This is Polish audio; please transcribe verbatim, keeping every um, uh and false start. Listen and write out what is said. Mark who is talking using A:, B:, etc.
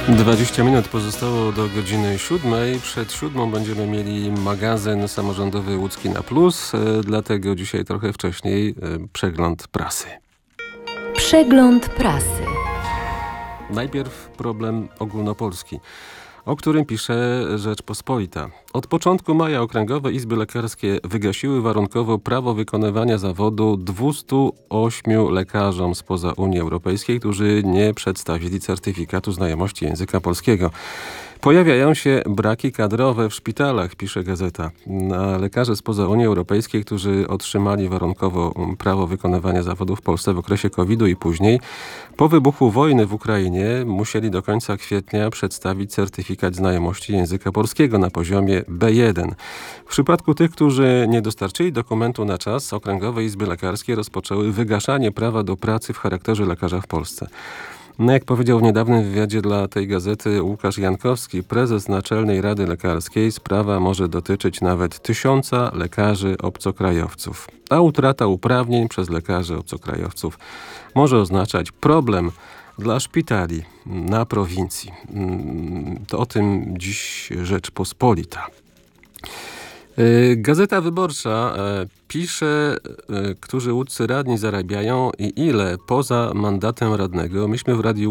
A: dwadzieścia minut pozostało do godziny siódmej. Przed siódmą będziemy mieli magazyn samorządowy Łódzki na Plus, dlatego dzisiaj trochę wcześniej przegląd prasy.
B: Przegląd prasy.
A: Najpierw problem ogólnopolski, o którym pisze Rzeczpospolita. Od początku maja okręgowe izby lekarskie wygasiły warunkowo prawo wykonywania zawodu dwustu ośmiu lekarzom spoza Unii Europejskiej, którzy nie przedstawili certyfikatu znajomości języka polskiego. Pojawiają się braki kadrowe w szpitalach, pisze gazeta. A lekarze spoza Unii Europejskiej, którzy otrzymali warunkowo prawo wykonywania zawodu w Polsce w okresie kowida i później, po wybuchu wojny w Ukrainie musieli do końca kwietnia przedstawić certyfikat znajomości języka polskiego na poziomie B jeden. W przypadku tych, którzy nie dostarczyli dokumentu na czas, okręgowe izby lekarskie rozpoczęły wygaszanie prawa do pracy w charakterze lekarza w Polsce. No jak powiedział w niedawnym wywiadzie dla tej gazety Łukasz Jankowski, prezes Naczelnej Rady Lekarskiej, sprawa może dotyczyć nawet tysiąca lekarzy obcokrajowców. A utrata uprawnień przez lekarzy obcokrajowców może oznaczać problem dla szpitali na prowincji. To o tym dziś Rzeczpospolita. Gazeta Wyborcza pisze, którzy łódzcy radni zarabiają i ile poza mandatem radnego. Myśmy w Radiu